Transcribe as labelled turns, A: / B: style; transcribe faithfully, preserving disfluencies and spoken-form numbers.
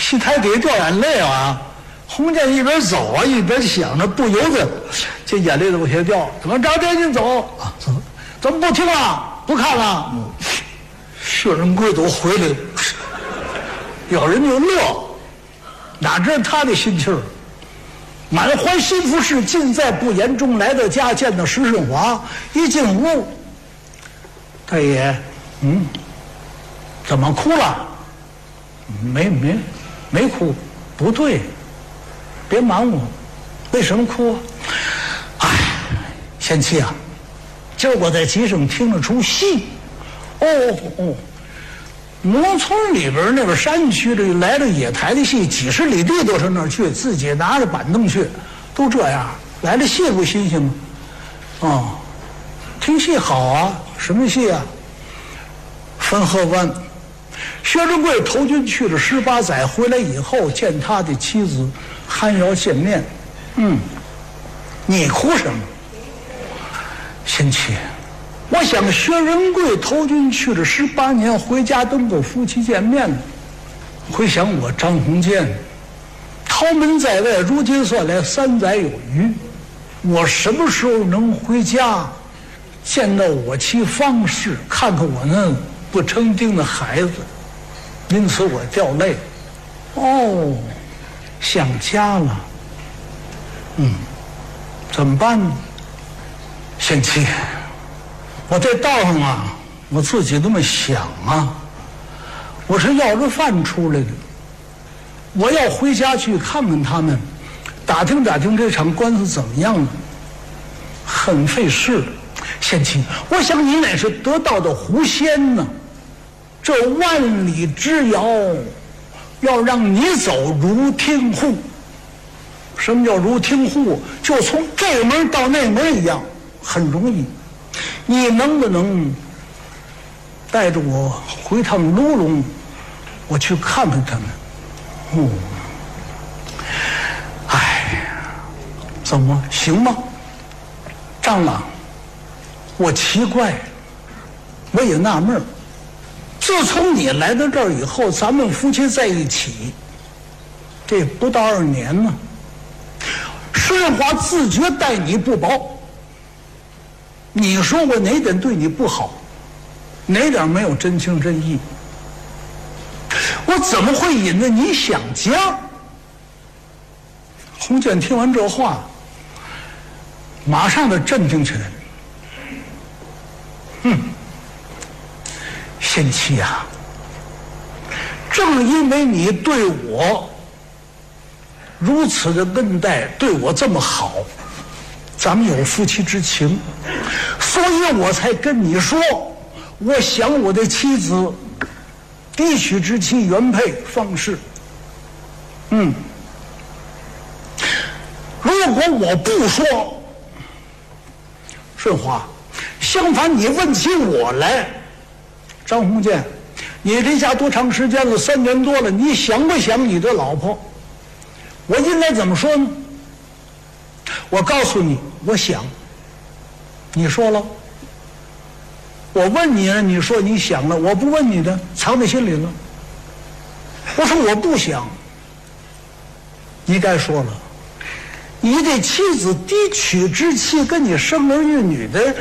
A: 戏台底下掉眼泪啊！洪建一边走啊，一边想着，不由得这眼泪都往下掉。怎么着？赶紧走啊！怎么怎么不听了？不看了？嗯，薛仁贵都回来了，有人就乐，哪知道他的心气儿。满怀心腹事，尽在不言中。来到家，见到石顺华，一进屋，大爷，嗯，怎么哭了？没没没哭，不对，别瞒我，为什么哭？哎，贤妻啊，今儿我在集上听了出戏。哦哦，农村里边那个山区里来了野台的戏，几十里地都上那儿去，自己拿着板凳去，都这样。来了戏不新鲜吗？哦，听戏好啊，什么戏啊？汾河湾。薛仁贵投军去了十八载，回来以后见他的妻子，寒窑见面。嗯，你哭什么？贤妻，我想薛仁贵投军去了十八年，回家都够夫妻见面的。回想我张鸿渐，逃门在外，如今算来三载有余。我什么时候能回家，见到我妻方氏，看看我那不成丁的孩子？因此我掉泪。哦，想家了。嗯，怎么办呢？贤妻，我在道上啊，我自己这么想啊，我是要着饭出来的，我要回家去看看他们，打听打听这场官司怎么样了，很费事。贤妻，我想你乃是得道的狐仙呢，这万里之遥，要让你走如听户。什么叫如听户？就从这门到那门一样，很容易。你能不能带着我回趟卢龙，我去看看他们？哦，哎，怎么行吗？张郎，我奇怪，我也纳闷儿。自从你来到这儿以后，咱们夫妻在一起，这不到二年呢。施润华自觉待你不薄，你说我哪点对你不好，哪点没有真情真意？我怎么会引得你想家？洪建听完这话，马上的镇定起来。哼，贤妻啊，正因为你对我如此的恩待，对我这么好，咱们有夫妻之情，所以我才跟你说，我想我的妻子嫡娶之妻原配方氏。嗯，如果我不说，顺华，相反你问起我来，张鸿渐，你离家多长时间了？三年多了，你想不想你的老婆？我应该怎么说呢？我告诉你，我想。你说了。我问你了，你说你想了。我不问你的，藏在心里了。我说我不想。你该说了。你的妻子嫡娶之妻跟你生儿育女的